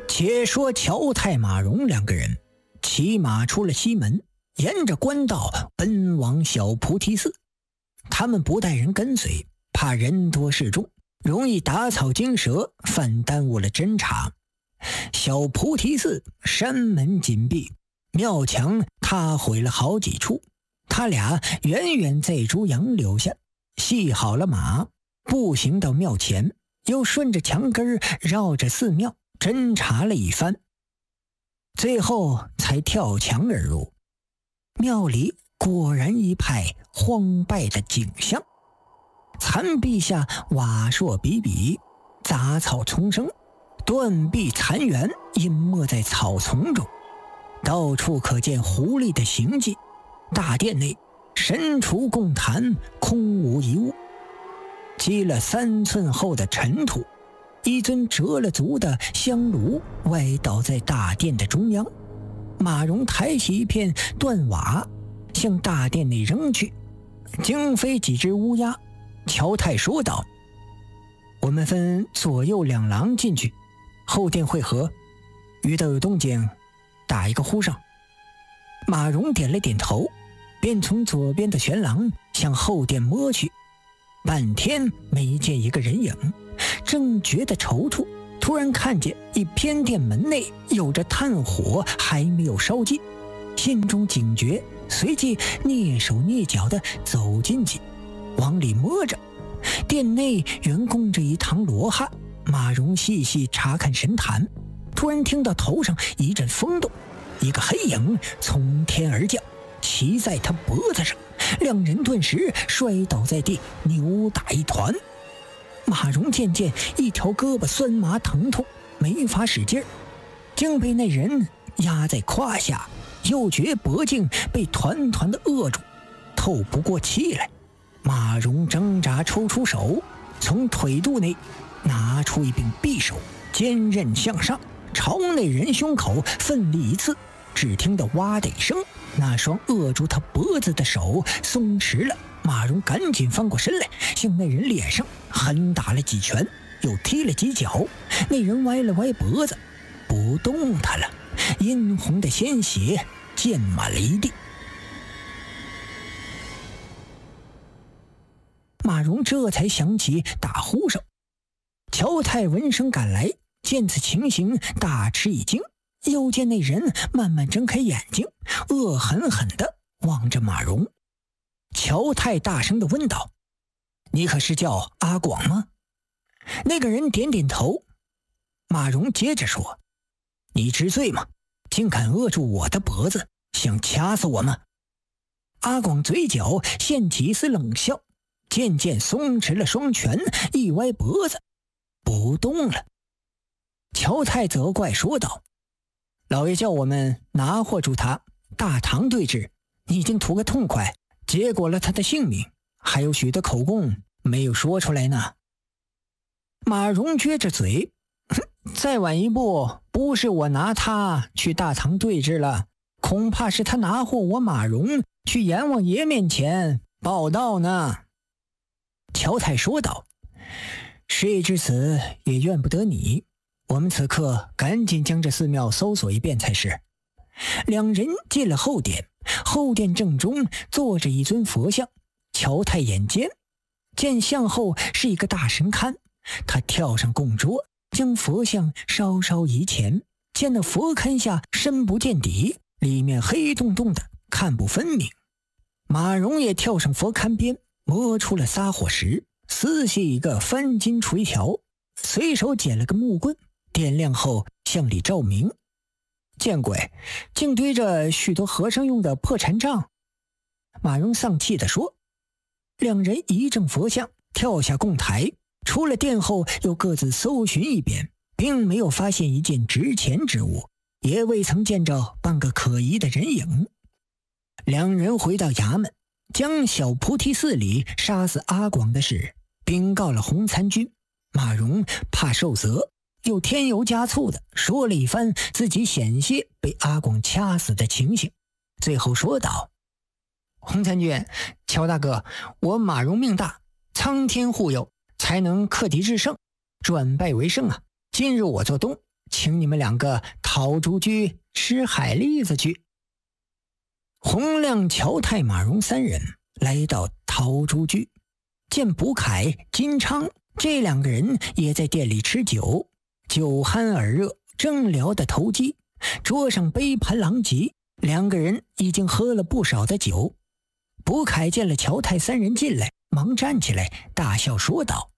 且说乔太、马荣两个人骑马出了西门，沿着官道奔往小菩提寺。他们不带人跟随，怕人多势众，容易打草惊蛇，反耽误了侦查。小菩提寺山门紧闭，庙墙塌毁了好几处。他俩远远在猪羊留下，系好了马，步行到庙前，又顺着墙根绕着寺庙侦查了一番，最后才跳墙而入。庙里果然一派荒败的景象，残壁下瓦砾比比，杂草丛生，断壁残垣隐没在草丛中，到处可见狐狸的行迹。大殿内神厨供坛，空无一物，积了3寸厚的尘土。一尊折了足的香炉歪倒在大殿的中央。马荣抬起一片断瓦向大殿内扔去，惊飞几只乌鸦。乔太说道：“我们分左右2廊进去，后殿会合，遇到有动静打一个呼声。”马荣点了点头，便从左边的玄廊向后殿摸去。半天没见一个人影，正觉得踌躇，突然看见一偏殿门内有着炭火还没有烧尽，心中警觉，随即蹑手蹑脚地走进去，往里摸着。殿内原供着一堂罗汉。马荣细细查看神坛，突然听到头上一阵风动，一个黑影从天而降，骑在他脖子上，两人顿时摔倒在地，扭打一团。马荣渐渐一条胳膊酸麻疼痛，没法使劲儿，竟被那人压在胯下，又觉脖颈被团团的扼住，透不过气来。马荣挣扎抽出手，从腿肚内拿出一柄匕首，坚韧向上，朝那人胸口奋力一刺。只听得哇的一声，那双扼住他脖子的手松弛了。马荣赶紧翻过身来，向那人脸上狠打了几拳，又踢了几脚。那人歪了歪脖子，不动弹了，殷红的鲜血溅满了一地。马荣这才想起打呼声。乔太闻声赶来，见此情形大吃一惊，又见那人慢慢睁开眼睛，恶狠狠地望着马荣。乔太大声地问道：“你可是叫阿广吗？”那个人点点头。马荣接着说：“你知罪吗？竟敢扼住我的脖子，想掐死我吗？”阿广嘴角现起一丝冷笑，渐渐松弛了双拳，一歪脖子不动了。乔太责怪说道：“老爷叫我们拿获住他，大堂对峙，你已经图个痛快，结果了他的性命，还有许多口供没有说出来呢。”马荣撅着嘴：“再晚一步，不是我拿他去大堂对峙了，恐怕是他拿获我马荣去阎王爷面前报道呢。”乔太说道：“事已至此，也怨不得你。我们此刻赶紧将这寺庙搜索一遍才是。”两人进了后殿，后殿正中坐着一尊佛像。乔太眼尖，见像后是一个大神龛，他跳上供桌，将佛像稍稍移前，见那佛龛下深不见底，里面黑洞洞的，看不分明。马荣也跳上佛龛边，摸出了撒火石，撕细一个翻金锤条，随手捡了个木棍，点亮后向里照明。见鬼，竟堆着许多和尚用的破禅杖。马荣丧气地说。两人移正佛像，跳下供台，出了殿后又各自搜寻一遍，并没有发现一件值钱之物，也未曾见着半个可疑的人影。两人回到衙门，将小菩提寺里杀死阿广的事禀告了洪参军。马荣怕受责，又添油加醋的说了一番自己险些被阿广掐死的情形，最后说道：“洪参军，乔大哥，我马荣命大，苍天护佑，才能克敌制胜，转败为胜啊！今日我做东， 请你们两个逃出去吃海蛎子去。洪亮、乔太、马荣三人来到陶朱居，见卜凯、金昌这两个人也在店里吃酒，酒酣耳热，正聊得投机，桌上杯盘狼藉，两个人已经喝了不少的酒。卜凯见了乔太三人进来，忙站起来大笑说道：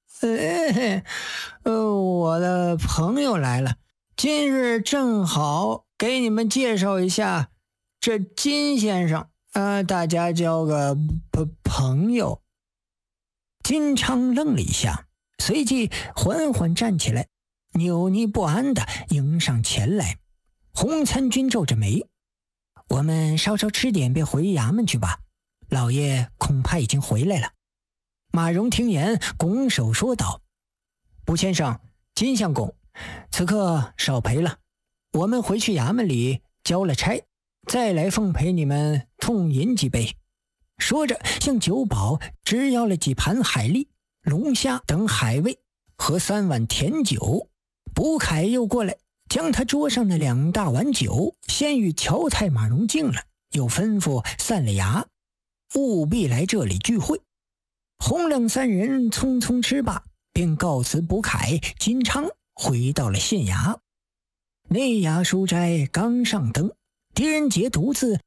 我的朋友来了，今日正好给你们介绍一下这金先生，大家交个朋友。金昌愣了一下，随即缓缓站起来，扭捏不安地迎上前来。洪参军皱着眉：我们稍稍吃点便回衙门去吧，老爷恐怕已经回来了。马荣听言拱手说道：卜先生、金相公，此刻少陪了，我们回去衙门里交了差，再来奉陪你们痛饮几杯。说着向酒保只要了几盘海蛎、龙虾等海味和3碗甜酒。卜凯又过来将他桌上的2大碗酒先与乔太、马荣敬了，又吩咐散了衙，务必来这里聚会。洪亮三人匆匆吃罢，便告辞卜凯、金昌，回到了县衙。内衙书斋刚上灯，狄仁杰独自